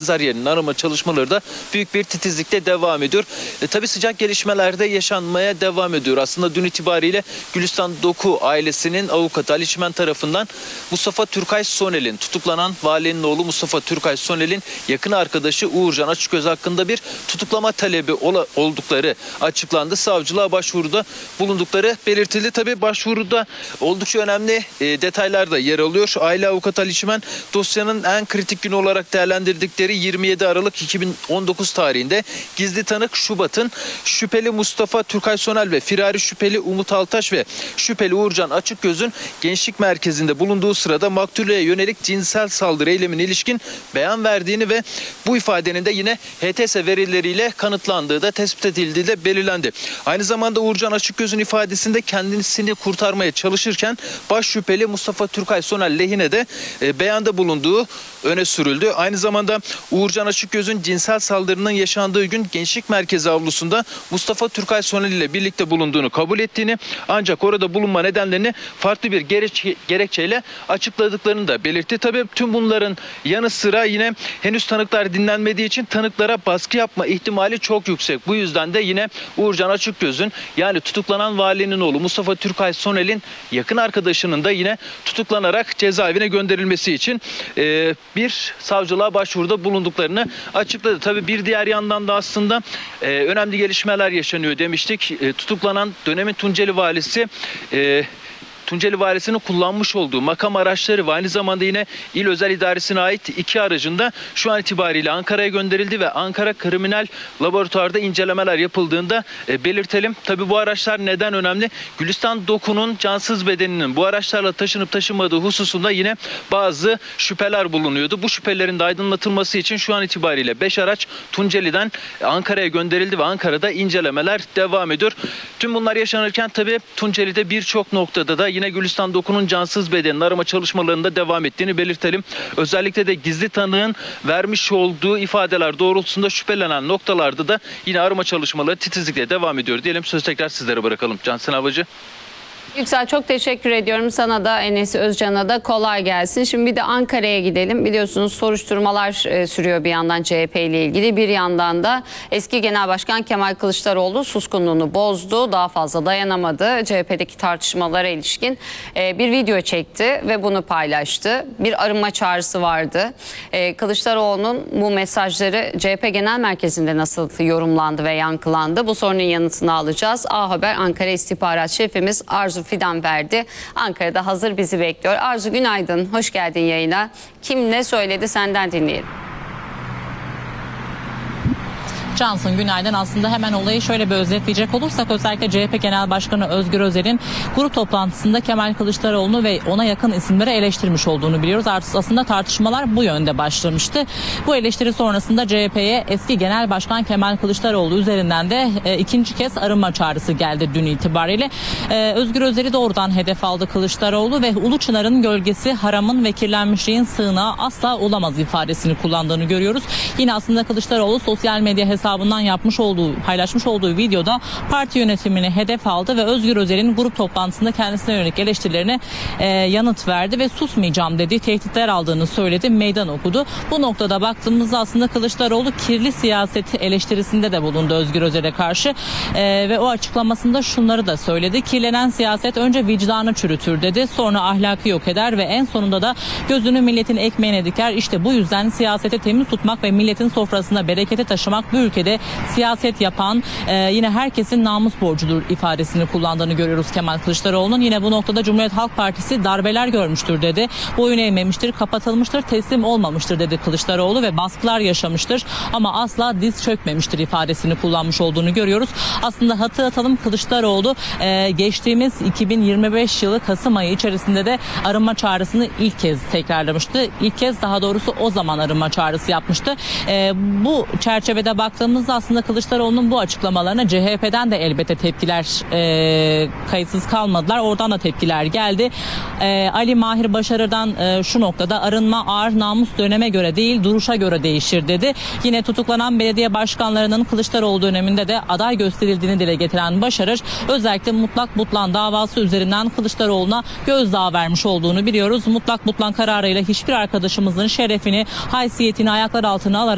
benzer yerinin arama çalışmaları da büyük bir titizlikle devam ediyor. Tabii sıcak gelişmeler de yaşanmaya devam ediyor. Aslında dün itibariyle Gülistan Doku ailesinin avukatı Ali Çimen tarafından Mustafa Türkay Sonel'in, tutuklanan valinin oğlu Mustafa Türkay Sonel'in yakın arkadaşı Uğurcan Açıkgöz hakkında bir tutuklama talebi oldukları açıklandı. Savcılığa başvuruda bulundukları belirtildi. Tabii başvuruda oldukça önemli detaylar da yer alıyor. Aile avukatı Ali Çimen dosyanın en kritik günü olarak değerlendirdikleri 27 Aralık 2019 tarihinde gizli tanık Şubat'ın şüpheli Mustafa Türkay Sonel ve firari şüpheli Umut Altaş ve şüpheli Uğurcan Açıkgöz'ün gençlik merkezinde bulunduğu sırada maktuleye yönelik cinsel saldırı eylemine ilişkin beyan verdiğini ve bu ifadenin de yine HTS verileriyle kanıtlandığı da tespit edildiği de belirlendi. Aynı zamanda Uğurcan Açıkgöz'ün ifadesinde kendisini kurtarmaya çalışırken baş şüpheli Mustafa Türkay Sonel lehine de beyanda bulunduğu öne sürüldü. Aynı zamanda Uğurcan Açıkgöz'ün cinsel saldırının yaşandığı gün gençlik merkezi avlusunda Mustafa Türkay Sonel ile birlikte bulunduğunu kabul ettiğini, ancak orada bulunma nedenlerini farklı bir gerekçeyle açıkladıklarını da belirtti. Tabii tüm bunların yanı sıra yine henüz tanıklar dinlenmediği için tanıklara baskı yapma ihtimali çok yüksek. Bu yüzden de yine Uğurcan Açıkgöz'ün, yani tutuklanan valinin oğlu Mustafa Türkay Sonel'in yakın arkadaşının da yine tutuklanarak cezaevine gönderilmesi için bir savcılığa başvuruda bulunduklarını açıkladı. Tabii bir diğer yandan da aslında önemli gelişmeler yaşanıyor demiştik. Tutuklanan dönemin Tunceli Valisi'nin kullanmış olduğu makam araçları ve aynı zamanda yine İl Özel İdaresi'ne ait 2 aracında şu an itibariyle Ankara'ya gönderildi ve Ankara Kriminal Laboratuvar'da incelemeler yapıldığında belirtelim. Tabii bu araçlar neden önemli? Gülistan Doku'nun cansız bedeninin bu araçlarla taşınıp taşınmadığı hususunda yine bazı şüpheler bulunuyordu. Bu şüphelerin de aydınlatılması için şu an itibariyle 5 araç Tunceli'den Ankara'ya gönderildi ve Ankara'da incelemeler devam ediyor. Tüm bunlar yaşanırken tabii Tunceli'de birçok noktada da yine Gülistan Doku'nun cansız bedeninin arama çalışmalarında devam ettiğini belirtelim. Özellikle de gizli tanığın vermiş olduğu ifadeler doğrultusunda şüphelenen noktalarda da yine arama çalışmaları titizlikle devam ediyor diyelim. Sözü tekrar sizlere bırakalım. Cansın Havacı. Yüksel, çok teşekkür ediyorum. Sana da, Enes Özcan'a da kolay gelsin. Şimdi bir de Ankara'ya gidelim. Biliyorsunuz soruşturmalar sürüyor bir yandan CHP ile ilgili. Bir yandan da eski Genel Başkan Kemal Kılıçdaroğlu suskunluğunu bozdu. Daha fazla dayanamadı. CHP'deki tartışmalara ilişkin bir video çekti ve bunu paylaştı. Bir arınma çağrısı vardı. Kılıçdaroğlu'nun bu mesajları CHP Genel Merkezi'nde nasıl yorumlandı ve yankılandı? Bu sorunun yanıtını alacağız. A Haber Ankara İstihbarat Şefimiz Arzu Fidan verdi. Ankara'da hazır bizi bekliyor. Arzu, günaydın. Hoş geldin yayına. Kim ne söyledi, senden dinleyelim. Cansın, günaydın. Aslında hemen olayı şöyle bir özetleyecek olursak, özellikle CHP Genel Başkanı Özgür Özel'in grup toplantısında Kemal Kılıçdaroğlu'nu ve ona yakın isimleri eleştirmiş olduğunu biliyoruz. Aslında tartışmalar bu yönde başlamıştı. Bu eleştiri sonrasında CHP'ye eski Genel Başkan Kemal Kılıçdaroğlu üzerinden de ikinci kez arınma çağrısı geldi dün itibariyle. Özgür Özel'i doğrudan hedef aldı Kılıçdaroğlu ve Ulu Çınar'ın gölgesi haramın ve kirlenmişliğin sığınağı asla olamaz ifadesini kullandığını görüyoruz. Yine aslında Kılıçdaroğlu sosyal medya hesabından paylaşmış olduğu videoda parti yönetimini hedef aldı ve Özgür Özel'in grup toplantısında kendisine yönelik eleştirilerine yanıt verdi ve susmayacağım dedi. Tehditler aldığını söyledi, meydan okudu. Bu noktada baktığımızda aslında Kılıçdaroğlu kirli siyaseti eleştirisinde de bulundu Özgür Özel'e karşı ve o açıklamasında şunları da söyledi. Kirlenen siyaset önce vicdanı çürütür dedi, sonra ahlakı yok eder ve en sonunda da gözünü milletin ekmeğine diker. İşte bu yüzden siyaseti temiz tutmak ve milletin sofrasına bereketi taşımak bu ülkede siyaset yapan yine herkesin namus borcudur ifadesini kullandığını görüyoruz Kemal Kılıçdaroğlu'nun. Yine bu noktada Cumhuriyet Halk Partisi darbeler görmüştür dedi. Boyun eğmemiştir, kapatılmıştır, teslim olmamıştır dedi Kılıçdaroğlu ve baskılar yaşamıştır ama asla diz çökmemiştir ifadesini kullanmış olduğunu görüyoruz. Aslında hatırlatalım, Kılıçdaroğlu geçtiğimiz 2025 yılı Kasım ayı içerisinde de arınma çağrısını ilk kez tekrarlamıştı. İlk kez, daha doğrusu o zaman arınma çağrısı yapmıştı. Bu çerçevede baktığımızda aslında Kılıçdaroğlu'nun bu açıklamalarına CHP'den de elbette tepkiler kayıtsız kalmadılar. Oradan da tepkiler geldi. Ali Mahir Başarır'dan şu noktada arınma ağır namus döneme göre değil duruşa göre değişir dedi. Yine tutuklanan belediye başkanlarının Kılıçdaroğlu döneminde de aday gösterildiğini dile getiren Başarır özellikle mutlak butlan davası üzerinden Kılıçdaroğlu'na gözdağı vermiş olduğunu biliyoruz. Mutlak butlan kararıyla hiçbir arkadaşımızın şerefini, haysiyetini ayaklar altına alarak